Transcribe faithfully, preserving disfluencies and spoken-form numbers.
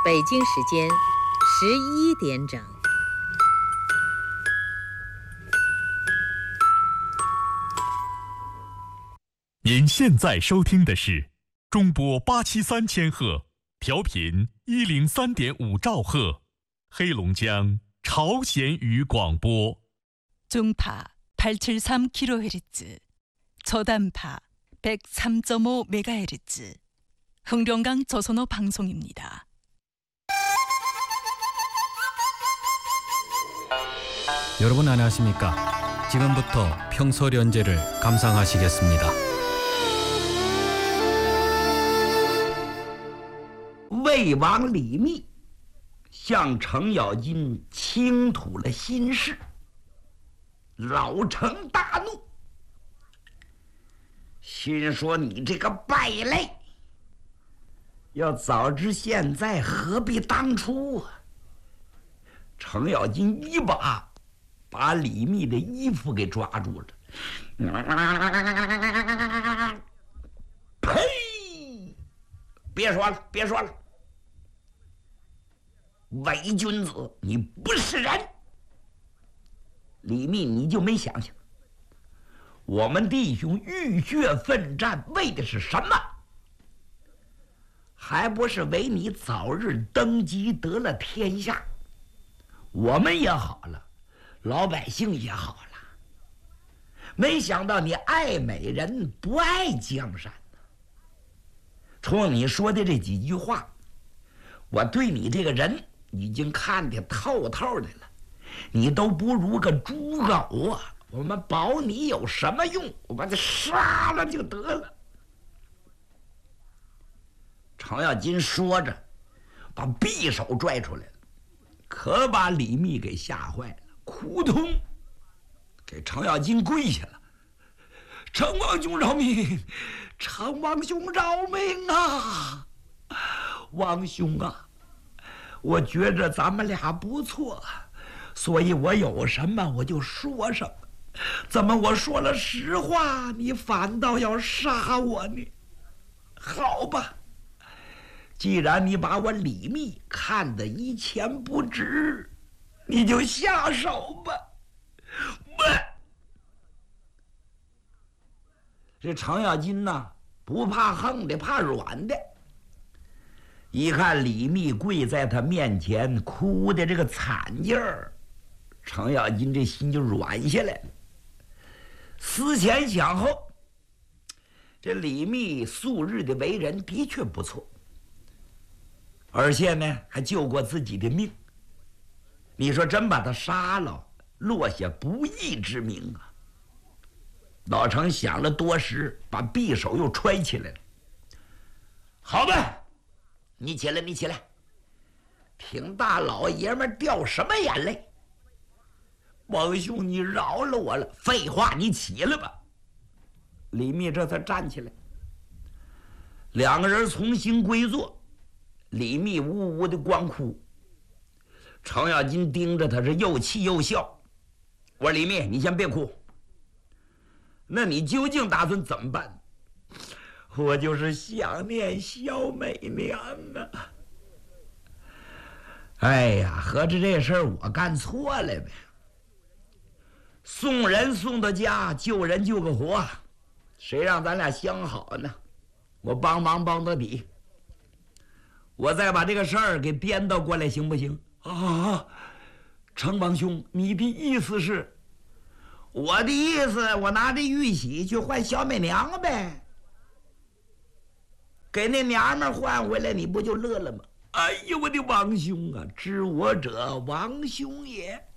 北京时间十一点整。 您现在收听的是中波八七三千赫，调频一零三点五兆赫，黑龙江朝鲜语广播。 중파 팔백칠십삼 킬로헤르츠, 저단파 백삼 점 오 메가헤르츠, 흥룡강 조선어 방송입니다. 여러분 안녕하십니까? 지금부터 평소련제를 감상하시겠습니다. 魏王李密向程咬金倾吐了心事，老程大怒，心说你这个败类，要早知现在何必当初啊！程咬金一把把李密的衣服给抓住了，呸！别说了，别说了，伪君子，你不是人！李密，你就没想想，我们弟兄浴血奋战，为的是什么？还不是为你早日登基得了天下？我们也好了，老百姓也好了。没想到你爱美人不爱江山呢。冲你说的这几句话，我对你这个人已经看得透透的了。你都不如个猪狗啊！我们保你有什么用？我把他杀了就得了。程咬金说着，把匕首拽出来了，可把李密给吓坏了，扑通，给程咬金跪下了。程王兄饶命！程王兄饶命啊！王兄啊，我觉着咱们俩不错，所以我有什么我就说什么。怎么我说了实话，你反倒要杀我呢？好吧，既然你把我李密看得一钱不值，你就下手吧。不，这程咬金呐，不怕横的，怕软的。一看李密跪在他面前，哭的这个惨劲儿，程咬金这心就软下来了。思前想后，这李密素日的为人的确不错，而且呢还救过自己的命。你说真把他杀了，落下不义之名啊！老程想了多时，把匕首又揣起来了。好吧，你起来，你起来，挺大老爷们掉什么眼泪？王兄，你饶了我了。废话，你起来吧。李密这才站起来，两个人重新归坐。李密呜呜的光哭，程咬金盯着他是又气又笑。我说李密，你先别哭，那你究竟打算怎么办？我就是想念小美娘啊。哎呀，合着这事儿我干错了呗。送人送到家，救人救个活，谁让咱俩相好呢？我帮忙帮到底，我再把这个事儿给颠倒过来，行不行？啊，程王兄，你的意思是？我的意思，我拿这玉玺去换小美娘呗，给那娘们换回来，你不就乐了吗？哎呀，我的王兄啊，知我者王兄也。